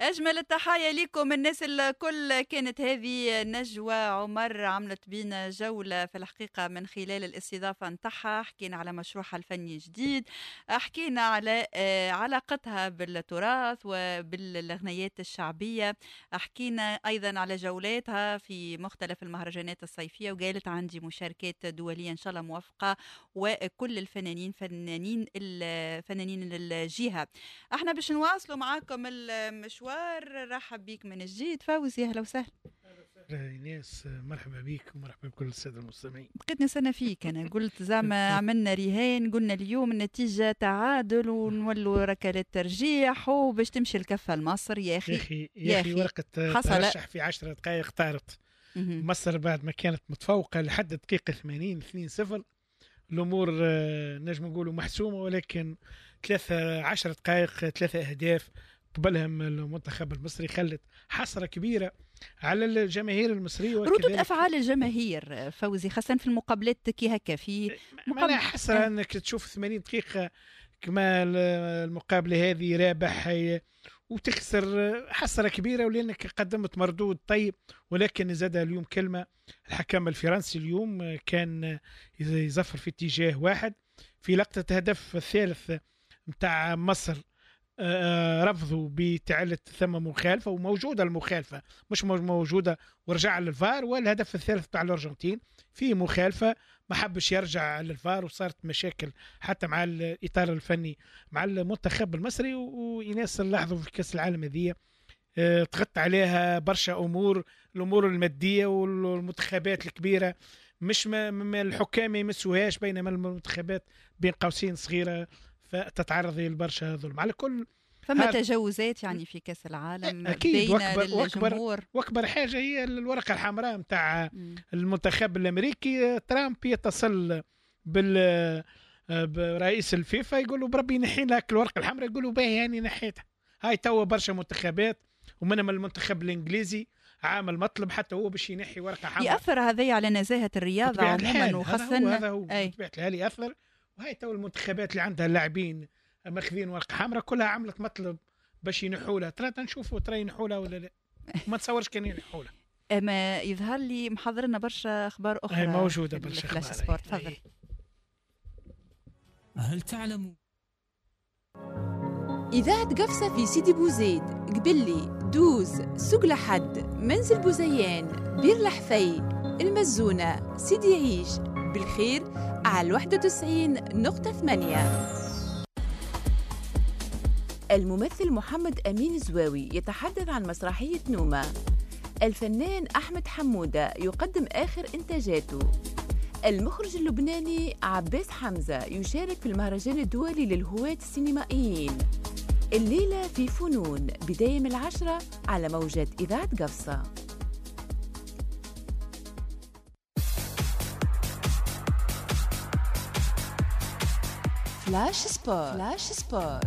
أجمل التحايا لكم الناس الكل. كانت هذه نجوى عمر عملت بينا جولة في الحقيقة من خلال الاستضافة نتاعها. حكينا على مشروعها الفني الجديد، حكينا على علاقتها بالتراث وبالأغنيات الشعبية، حكينا أيضا على جولاتها في مختلف المهرجانات الصيفية، وقالت عندي مشاركات دولية إن شاء الله موفقة، وكل فنانين الجهة. احنا باش نواصلوا معاكم المشوار. رحب بيك من جديد فوزي، اهلا وسهلا. ايناس، مرحبا بيك ومرحبا بكل الساده المستمعين. بقيت نستنى فيك، انا قلت زعما عملنا رهان، قلنا اليوم النتيجه تعادل ونولوا ركلات ترجيح وباش تمشي الكفه لمصر. يا اخي ورقه ترشح في 10 دقائق طارت. مصر بعد ما كانت متفوقه لحد دقيقه 80 2-0 الامور نجم نقولوا محسومه، ولكن 10 دقائق 3 اهداف قبلهم المنتخب المصري خلت حسره كبيره على الجماهير المصريه. ردود افعال الجماهير فوزي خاصه في المقابلات كي هكا في معناها حسره انك تشوف 80 دقيقه كما المقابله هذه رابح وتخسر، حسره كبيره، ولانك قدمت مردود طيب. ولكن زاد اليوم كلمه، الحكم الفرنسي اليوم كان يزفر في اتجاه واحد في لقطه هدف الثالث متاع مصر. رفضوا بتعلة ثم مخالفة، وموجودة المخالفة مش موجودة، ورجع للفار. والهدف الثالث بتاع الأرجنتين فيه مخالفة، ما حبش يرجع للفار، وصارت مشاكل حتى مع الإطار الفني مع المنتخب المصري. وإناس لاحظوا في كأس العالم هذه تغط عليها برشا الأمور المادية والمنتخبات الكبيرة، مش ما الحكام ما يمسوهاش، بينما المنتخبات بين قوسين صغيرة فتتعرض لبرشا ظلم. على كل فما تجاوزات يعني في كأس العالم أكيد، للجمهور. وأكبر حاجة هي الورقة الحمراء متاع المنتخب الأمريكي. ترامب يتصل برئيس الفيفا يقول له بربي نحي لك الورقة الحمراء، يقول له باهي يعني نحيتها. هاي توا برشا منتخبات ومنهم المنتخب الإنجليزي عامل مطلب حتى هو باش ينحي ورقة حمراء. يأثر هذا على نزاهة الرياضة عموما، وخاصة هذا هو بطبيعة الحال يأثر. وهي تو المنتخبات اللي عندها اللاعبين ماخذين ورقه حمراء كلها عملت مطلب باش ينحوا لها. ترى نشوفوا ترى ينحوا لها ولا لا، ما تصورش كان ينحوا لها. اما يظهر لي محضر لنا برشا اخبار اخرى موجوده برشا اخبار. سبورت تفضل. هل تعلم إذاعة قفصة في سيدي بوزيد، قبلي، دوز، سوق لحد، منزل بوزيان، بير لحفي، المزونة، سيدي عيش، بالخير على 91.8. الممثل محمد أمين زواوي يتحدث عن مسرحية نومة. الفنان أحمد حمودة يقدم آخر إنتاجاته. المخرج اللبناني عباس حمزة يشارك في المهرجان الدولي للهواة السينمائيين. الليلة في فنون، بداية من 10 على موجات إذاعة قفصة. فلاش سبور.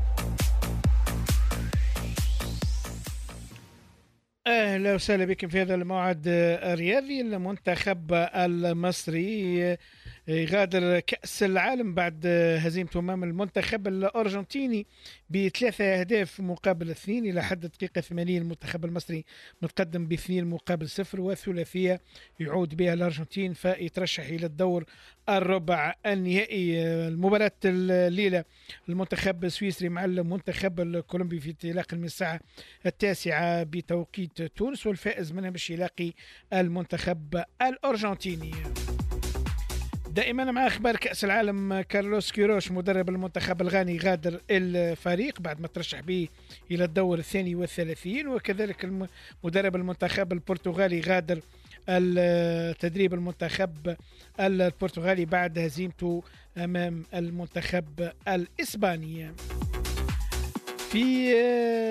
اهلا وسهلا بكم في هذا الموعد الرياضي. المنتخب المصري يغادر كأس العالم بعد هزيمته امام المنتخب الارجنتيني ب3 أهداف مقابل 2 الى حد دقيقه 80. المنتخب المصري متقدم ب2 مقابل 0، والثلاثيه يعود بها الارجنتين فيترشح الى الدور الربع النهائي. المباراة الليلة المنتخب السويسري مع المنتخب الكولومبي في انطلاق من الساعة 9 بتوقيت تونس، والفائز منها باش يلاقي المنتخب الأرجنتيني. دائما مع أخبار كأس العالم، كارلوس كيروش مدرب المنتخب الغاني غادر الفريق بعد ما ترشح به إلى الدور 32، وكذلك مدرب المنتخب البرتغالي غادر التدريب المنتخب البرتغالي بعد هزيمته أمام المنتخب الإسباني. في